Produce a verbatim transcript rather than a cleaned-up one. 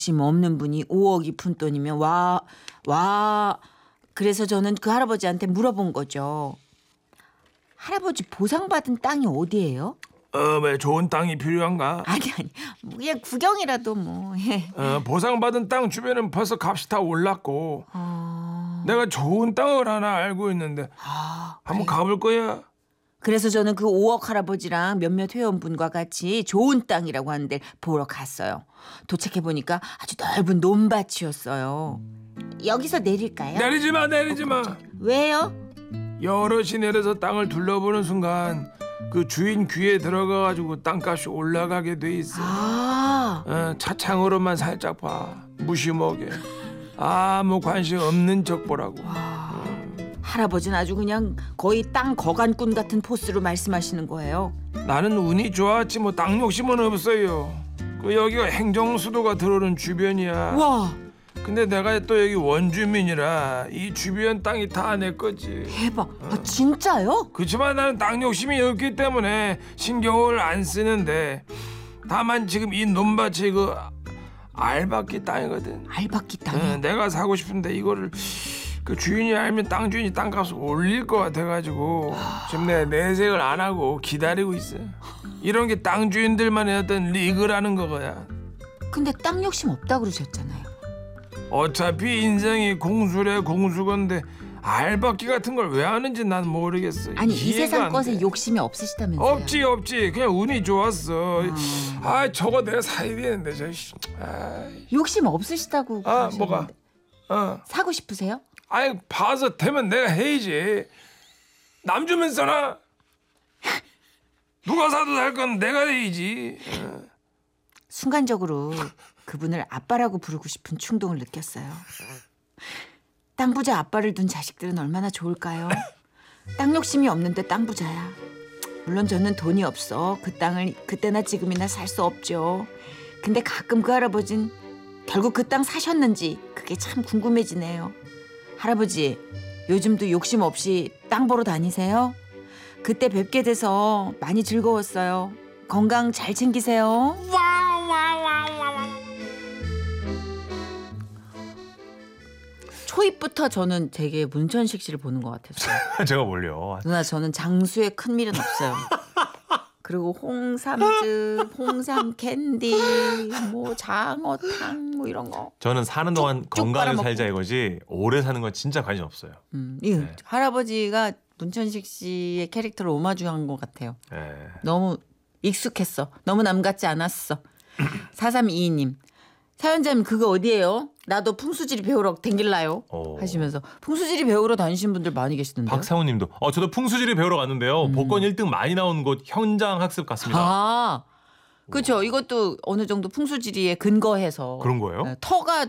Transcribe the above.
욕심 없는 분이 오억이 푼 돈이면 와, 와. 그래서 저는 그 할아버지한테 물어본 거죠. 할아버지 보상받은 땅이 어디예요? 어, 왜 좋은 땅이 필요한가? 아니 아니 뭐 그냥 구경이라도 뭐. 예. 어, 보상받은 땅 주변은 벌써 값이 다 올랐고 어... 내가 좋은 땅을 하나 알고 있는데 아, 한번 그래요? 가볼 거야. 그래서 저는 그 오억 할아버지랑 몇몇 회원분과 같이 좋은 땅이라고 하는 데를 보러 갔어요. 도착해보니까 아주 넓은 논밭이었어요. 여기서 내릴까요? 내리지 마, 내리지 마. 왜요? 여럿이 내려서 땅을 둘러보는 순간 그 주인 귀에 들어가가지고 땅값이 올라가게 돼 있어. 아, 어, 차창으로만 살짝 봐. 무시먹게. 아무 관심 없는 척 보라고. 할아버지는 아주 그냥 거의 땅 거간꾼 같은 포스로 말씀하시는 거예요. 나는 운이 좋았지 뭐 땅 욕심은 없어요. 그 여기가 행정수도가 들어오는 주변이야. 와, 근데 내가 또 여기 원주민이라 이 주변 땅이 다 내 거지. 대박. 아, 진짜요? 그렇지만 나는 땅 욕심이 없기 때문에 신경을 안 쓰는데 다만 지금 이 논밭이 그 알박기 땅이거든. 알박기 땅이. 어, 내가 사고 싶은데 이거를 그 주인이 알면 땅 주인이 땅값을 올릴 것 같아가지고 지금 내가 내색을 안 하고 기다리고 있어. 이런 게 땅 주인들만의 어떤 리그라는 거야. 근데 땅 욕심 없다 그러셨잖아요. 어차피 인생이 공수래 공수건데 알박기 같은 걸 왜 하는지 난 모르겠어. 아니 이 이해가 세상 안 것에 돼. 욕심이 없으시다면서요? 없지 없지 그냥 운이 좋았어. 아. 아 저거 내가 사야 되는데 저. 씨. 아이. 욕심 없으시다고 아 그러셨는데. 뭐가? 어. 사고 싶으세요? 아이 봐서 되면 내가 해야지. 남 주면 써나? 누가 사도 살 건 내가 해야지. 어. 순간적으로 그분을 아빠라고 부르고 싶은 충동을 느꼈어요. 땅 부자 아빠를 둔 자식들은 얼마나 좋을까요? 땅 욕심이 없는데 땅 부자야. 물론 저는 돈이 없어 그 땅을 그때나 지금이나 살 수 없죠. 근데 가끔 그 할아버진 결국 그 땅 사셨는지 그게 참 궁금해지네요. 할아버지 요즘도 욕심 없이 땅 보러 다니세요? 그때 뵙게 돼서 많이 즐거웠어요. 건강 잘 챙기세요. 초입부터 저는 되게 문천식 씨를 보는 것 같았어요. 제가 뭘요? 누나 저는 장수에 큰 밀은 없어요. 그리고 홍삼즙, 홍삼 캔디, 뭐 장어탕 뭐 이런 거. 저는 사는 동안 쭉 건강하게 빨아먹고. 살자 이거지 오래 사는 건 진짜 관심 없어요. 음, 이 네. 할아버지가 문천식 씨의 캐릭터를 오마주한 것 같아요. 네. 너무 익숙했어. 너무 남 같지 않았어. 사삼이이 님. 사연자님 그거 어디예요? 나도 풍수지리 배우러 댕길라요. 오. 하시면서 풍수지리 배우러 다니시는 분들 많이 계시던데요. 박상우님도 어 저도 풍수지리 배우러 갔는데요. 음. 복권 일 등 많이 나온 곳 현장 학습 같습니다. 아, 그렇죠. 이것도 어느 정도 풍수지리에 근거해서 그런 거예요? 네, 터가